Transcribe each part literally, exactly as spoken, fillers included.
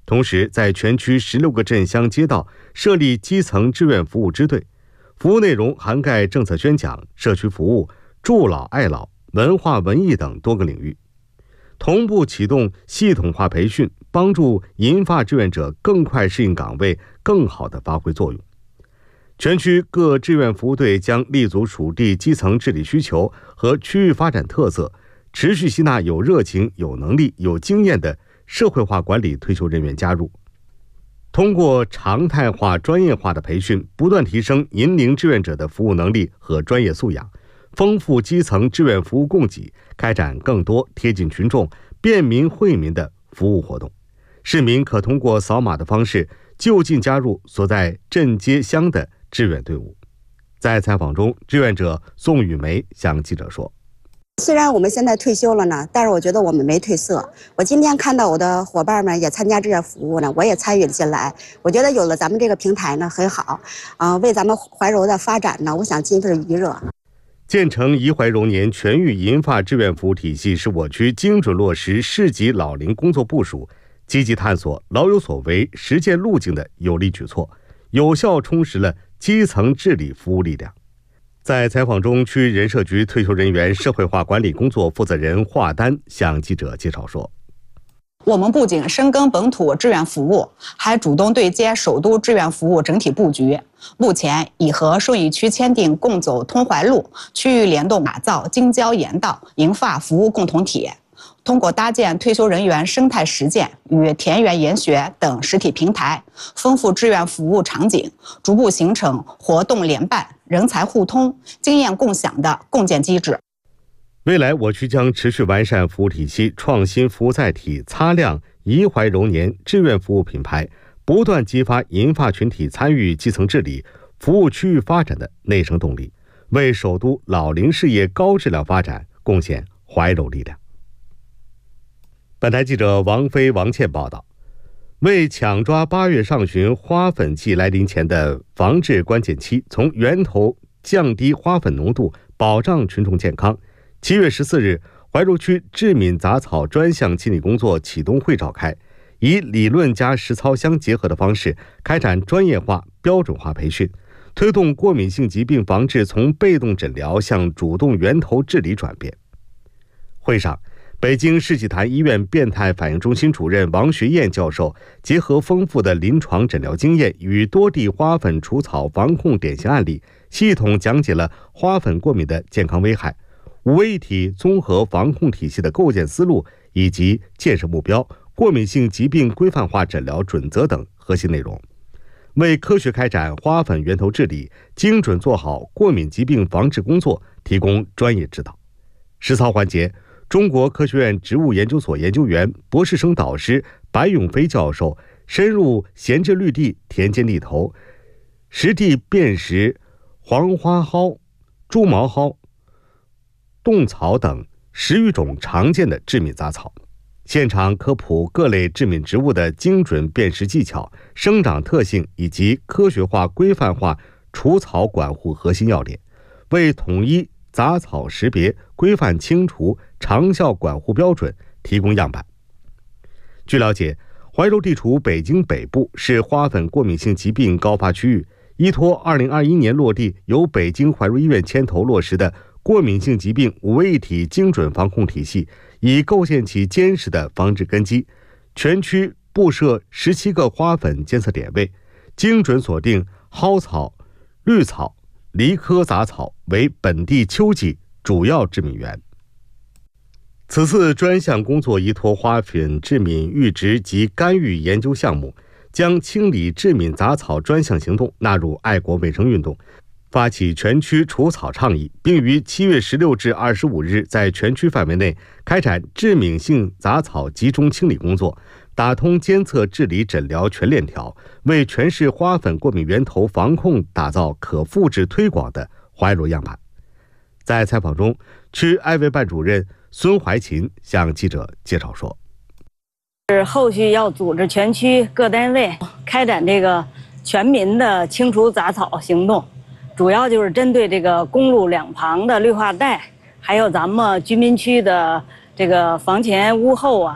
同时，在全区十六个镇乡街道设立基层志愿服务支队，服务内容涵盖政策宣讲、社区服务、助老爱老、文化文艺等多个领域。同步启动系统化培训，帮助银发志愿者更快适应岗位，更好地发挥作用。全区各志愿服务队将立足属地基层治理需求和区域发展特色，持续吸纳有热情、有能力、有经验的社会化管理退休人员加入。通过常态化、专业化的培训，不断提升银龄志愿者的服务能力和专业素养，丰富基层志愿服务供给，开展更多贴近群众、便民惠民的服务活动。市民可通过扫码的方式就近加入所在镇街乡的志愿队伍。在采访中，志愿者宋雨梅向记者说：“ 虽然我们现在退休了呢，但是我觉得我们没褪色。我今天看到我的伙伴们也参加志愿服务呢，我也参与了进来。我觉得有了咱们这个平台呢，很好，啊、呃，为咱们怀柔的发展呢，我想尽一份余热。” 建成怡怀柔年全域银发志愿服务体系是我区精准落实市级老龄工作部署、积极探索老有所为实践路径的有力举措，有效充实了基层治理服务力量。在采访中，区人社局退休人员社会化管理工作负责人华丹向记者介绍说：“ 我们不仅深耕本土志愿服务，还主动对接首都志愿服务整体布局。目前已和顺义区签订共走通淮路、区域联动打造京郊沿道银发服务共同体。通过搭建退休人员生态实践与田园研学等实体平台，丰富志愿服务场景，逐步形成活动联办、人才互通、经验共享的共建机制。” 未来，我区将持续完善服务体系，创新服务载体，擦亮怡怀柔年志愿服务品牌，不断激发银发群体参与基层治理、服务区域发展的内生动力，为首都老龄事业高质量发展贡献怀柔力量。本台记者王飞、王倩报道。为抢抓八月上旬花粉季来临前的防治关键期，从源头降低花粉浓度，保障群众健康，七月十四日，怀柔区致敏杂草专项清理工作启动会召开，以理论加实操相结合的方式，开展专业化、标准化培训，推动过敏性疾病防治从被动诊疗向主动源头治理转变。会上，北京世纪坛医院变态反应中心主任王学燕教授结合丰富的临床诊疗经验与多地花粉除草防控典型案例，系统讲解了花粉过敏的健康危害、五位一体综合防控体系的构建思路以及建设目标、过敏性疾病规范化诊疗准则等核心内容，为科学开展花粉源头治理、精准做好过敏疾病防治工作提供专业指导。实操环节，中国科学院植物研究所研究员、博士生导师白永飞教授深入闲置绿地、田间地头，实地辨识黄花蒿、猪毛蒿、冻草等十余种常见的致敏杂草，现场科普各类致敏植物的精准辨识技巧、生长特性以及科学化、规范化除草管护核心要点，为统一杂草识别、规范清除、长效管护标准提供样板。据了解，怀柔地处北京北部，是花粉过敏性疾病高发区域，依托二零二一年落地，由北京怀柔医院牵头落实的过敏性疾病五位一体精准防控体系，已构建起坚实的防治根基。全区布设十七个花粉监测点位，精准锁定蒿草、绿草、梨科杂草为本地秋季主要致敏源。此次专项工作依托花粉致敏预植及干预研究项目，将清理致敏杂草专项行动纳入爱国卫生运动，发起全区除草倡议，并于七月十六至二十五日在全区范围内开展致敏性杂草集中清理工作，打通监测治理诊疗全链条，为全市花粉过敏源头防控打造可复制推广的怀柔样板。在采访中，区爱卫办主任孙怀琴向记者介绍说：“ 是后续要组织全区各单位开展这个全民的清除杂草行动，主要就是针对这个公路两旁的绿化带，还有咱们居民区的这个房前屋后啊，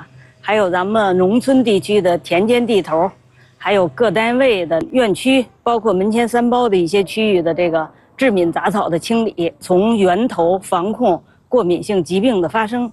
还有咱们农村地区的田间地头，还有各单位的院区，包括门前三包的一些区域的这个致敏杂草的清理，从源头防控过敏性疾病的发生。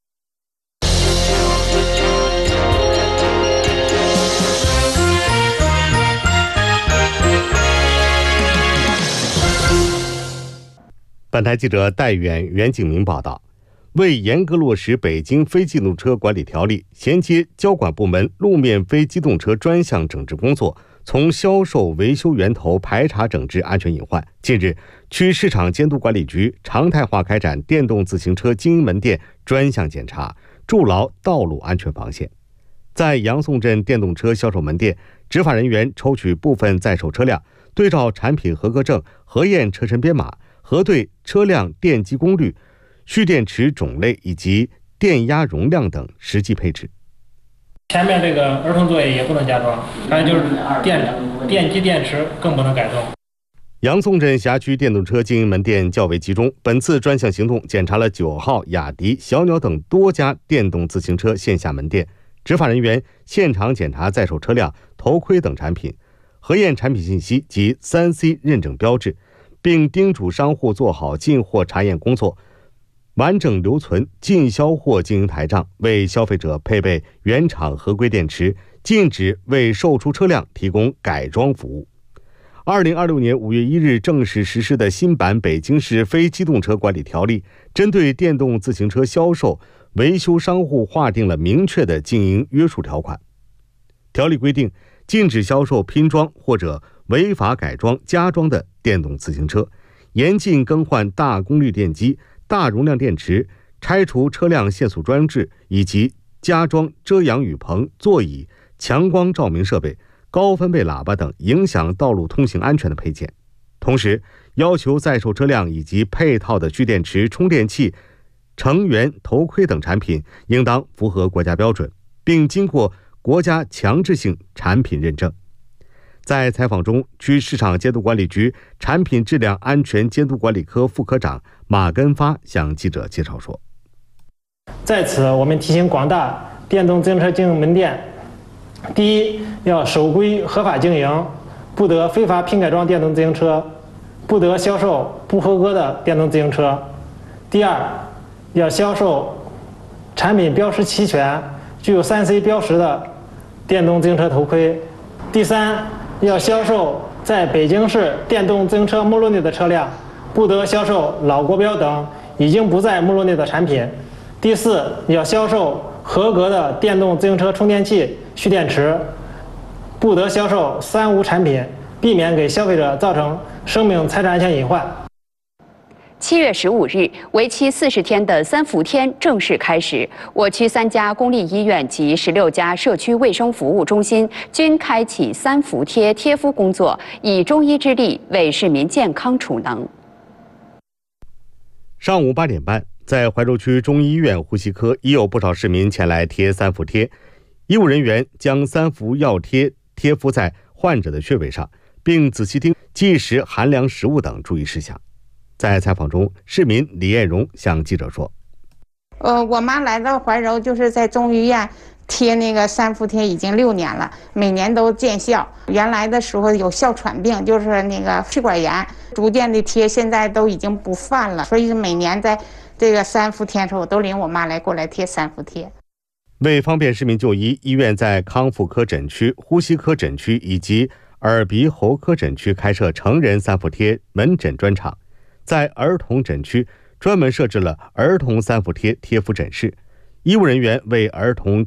本台记者戴远、袁景明报道。为严格落实北京非机动车管理条例，衔接交管部门路面非机动车专项整治工作，从销售维修源头排查整治安全隐患。近日，区市场监督管理局常态化开展电动自行车经营门店专项检查，筑牢道路安全防线。在杨宋镇电动车销售门店，执法人员抽取部分在售车辆，对照产品合格证，核验车身编码，核对车辆电机功率、蓄电池种类以及电压容量等实际配置。 前面这个儿童座椅也不能加装，还有就是电电机电池更不能改动。 杨宋镇辖区电动车经营门店较为集中，本次专项行动检查了九号、雅迪、小鸟等多家电动自行车线下门店，执法人员现场检查在售车辆、头盔等产品，核验产品信息及 三 C 认证标志，并叮嘱商户做好进货查验工作，完整留存进销货经营台账，为消费者配备原厂合规电池，禁止为售出车辆提供改装服务。二零二六年五月一日正式实施的新版北京市非机动车管理条例，针对电动自行车销售、维修商户划定了明确的经营约束条款。条例规定，禁止销售拼装或者违法改装、加装的电动自行车，严禁更换大功率电机、大容量电池，拆除车辆限速装置以及加装遮阳雨棚、座椅、强光照明设备、高分贝喇叭等影响道路通行安全的配件。同时，要求在售车辆以及配套的蓄电池、充电器、成员头盔等产品应当符合国家标准，并经过国家强制性产品认证。在采访中，区市场监督管理局产品质量安全监督管理科副科长马根发向记者介绍说：“ 在此，我们提醒广大电动自行车经营门店，第一，要守规合法经营，不得非法拼改装电动自行车，不得销售不合格的电动自行车；第二，要销售产品标识齐全、具有 三 C 标识的电动自行车头盔；第三，要销售在北京市电动自行车目录内的车辆，不得销售老国标等已经不在目录内的产品；第四，要销售合格的电动自行车充电器、蓄电池，不得销售三无产品，避免给消费者造成生命财产安全隐患。” 七月十五日，为期四十天的三伏天正式开始。我区三家公立医院及十六家社区卫生服务中心均开启三伏贴贴敷工作，以中医之力为市民健康储能。 上午八点半，在怀柔区中医院呼吸科，已有不少市民前来贴三伏贴。医务人员将三伏药贴贴敷在患者的穴位上，并仔细盯忌食寒凉食物等注意事项。在采访中，市民李艳荣向记者说：“ 呃，我妈来到怀柔，就是在中医院贴那个三伏贴已经六年了，每年都见效。原来的时候有哮喘病，就是那个气管炎，逐渐的贴，现在都已经不犯了。所以每年在这个三伏天的时候，我都领我妈来过来贴三伏贴。” 为方便市民就医，医院在康复科诊区、呼吸科诊区以及耳鼻喉科诊区开设成人三伏贴门诊专场。在儿童诊区专门设置了儿童三伏贴贴敷诊室，医务人员为儿童